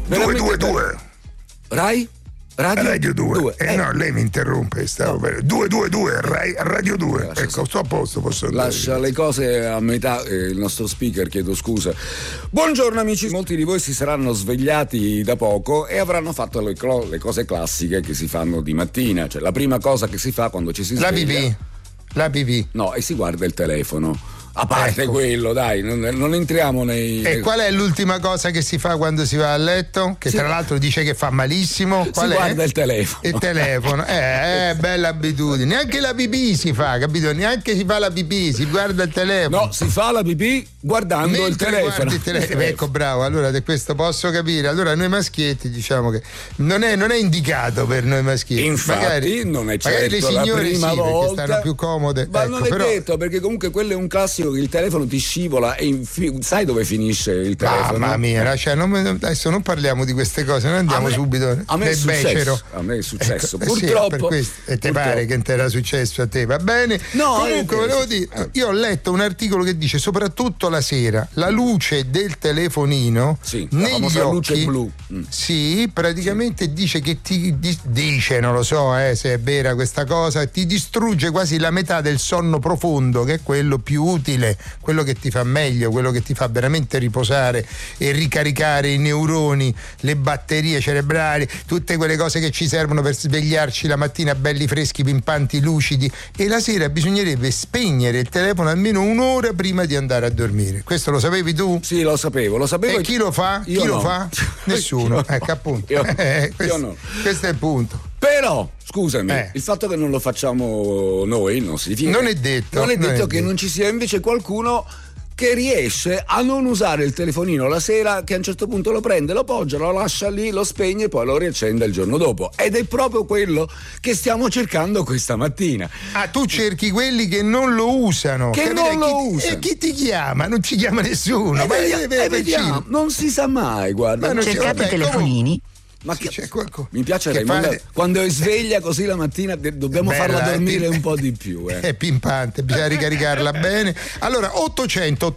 222. Rai? Radio 2. No, lei mi interrompe, stavo per 222 Radio 2. Ecco, sto a posto, posso andare. Lascia le cose a metà, il nostro speaker, chiedo scusa. Buongiorno amici, molti di voi si saranno svegliati da poco e avranno fatto le cose classiche che si fanno di mattina, cioè la prima cosa che si fa quando ci si sveglia. La pipì. No, e si guarda il telefono. A parte quello, dai, non entriamo nei... E qual è l'ultima cosa che si fa quando si va a letto? Che tra l'altro dice che fa malissimo. Qual si è? Guarda il telefono. Il telefono, bella abitudine. Neanche la pipì si fa, capito? Neanche si fa la pipì, si guarda il telefono. No, si fa la pipì guardando il telefono. Ecco, bravo, allora di questo posso capire. Allora noi maschietti diciamo che non è indicato per noi maschietti. Infatti magari, non è certo magari le signore la prima volta, perché stanno più comode. Ma ecco, non è però... detto, perché comunque quello è un classico che il telefono ti scivola e sai dove finisce il telefono? Mamma mia, cioè, adesso non parliamo di queste cose, noi andiamo subito nel becero. A me è successo, purtroppo. E te pare che te era successo a te, va bene? No, comunque volevo dire, io ho letto un articolo che dice soprattutto la sera la luce del telefonino negli occhi, luce blu. Sì, praticamente dice che dice, non lo so se è vera questa cosa, ti distrugge quasi la metà del sonno profondo, che è quello più utile, quello che ti fa meglio, quello che ti fa veramente riposare e ricaricare i neuroni, le batterie cerebrali, tutte quelle cose che ci servono per svegliarci la mattina belli freschi, pimpanti, lucidi, e la sera bisognerebbe spegnere il telefono almeno un'ora prima di andare a dormire. Questo lo sapevi tu? Sì, lo sapevo. E chi lo fa? Io chi no. lo fa? Nessuno. Ecco, appunto. Io no. Questo è il punto. Però, scusami, il fatto che non lo facciamo noi non significa... Non è detto che non ci sia invece qualcuno che riesce a non usare il telefonino la sera, che a un certo punto lo prende, lo poggia, lo lascia lì, lo spegne e poi lo riaccende il giorno dopo. Ed è proprio quello che stiamo cercando questa mattina. Ah, tu cerchi quelli che non lo usano. Che non lo usano. E chi ti chiama? Non ci chiama nessuno. Vediamo. Non si sa mai, guarda. Cercate i telefonini. Ma che c'è qualcosa mi piace Raimondo, quando è sveglia così la mattina dobbiamo farla dormire un po' di più. È pimpante, bisogna ricaricarla bene. Allora 800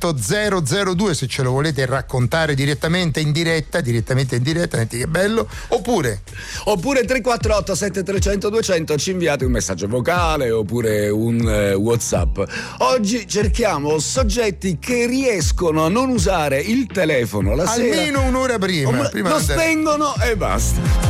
002 se ce lo volete raccontare direttamente in diretta, che bello, oppure 348 7300 200 ci inviate un messaggio vocale oppure un WhatsApp. Oggi cerchiamo soggetti che riescono a non usare il telefono la sera almeno un'ora prima lo spengono e basta.